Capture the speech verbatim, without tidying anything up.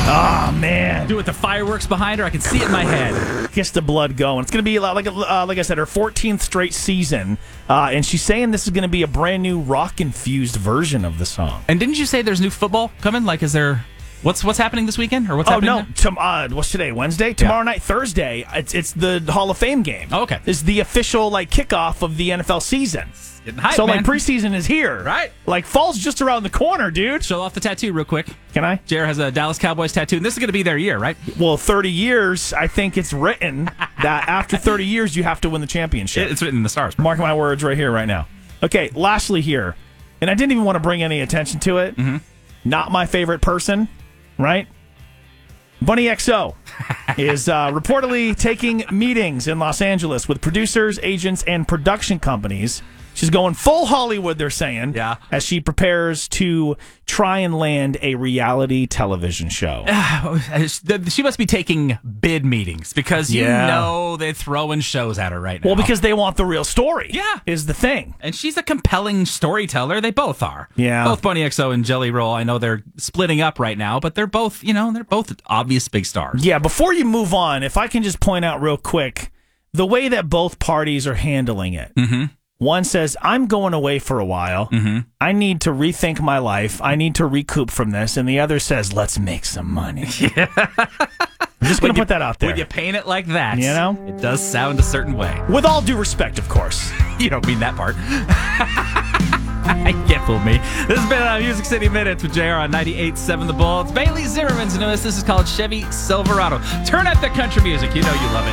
Oh, man. Do it with the fireworks behind her. I can see it in my head. Gets the blood going. It's going to be, like uh, like I said, her fourteenth straight season. Uh, and she's saying this is going to be a brand new rock-infused version of the song. And didn't you say there's new football coming? Like, is there... What's what's happening this weekend? Or what's oh, happening no. there? Tom, uh, what's today? Wednesday? Tomorrow night, Thursday. It's it's the Hall of Fame game. Oh, okay. It's the official like kickoff of the N F L season. Getting hype, so, man. like, preseason is here. Right. Like, fall's just around the corner, dude. Show off the tattoo real quick. Can I? J R has a Dallas Cowboys tattoo, and this is going to be their year, right? Well, thirty years, I think it's written that after thirty years, you have to win the championship. It's written in the stars. Bro. Mark my words right here, right now. Okay, lastly here, and I didn't even want to bring any attention to it. Mm-hmm. Not my favorite person, right? Bunny X O is uh, reportedly taking meetings in Los Angeles with producers, agents, and production companies. She's going full Hollywood, they're saying, yeah. as she prepares to try and land a reality television show. She must be taking bid meetings because you Yeah. know they're throwing shows at her right now. Well, because they want the real story. Yeah. Is the thing. And she's a compelling storyteller. They both are. Yeah. Both Bunny X O and Jelly Roll. I know they're splitting up right now, but they're both, you know, they're both obvious big stars. Yeah, before you move on, if I can just point out real quick, the way that both parties are handling it. Mm-hmm. One says, I'm going away for a while. Mm-hmm. I need to rethink my life. I need to recoup from this. And the other says, let's make some money. Yeah. I'm just going to put that out there. When you paint it like that, You know? it does sound a certain way. With all due respect, of course. You don't mean that part. I can't fool me. This has been uh, Music City Minutes with J R on ninety-eight point seven The Bull. It's Bailey Zimmerman's newest. This is called Chevy Silverado. Turn up the country music. You know you love it.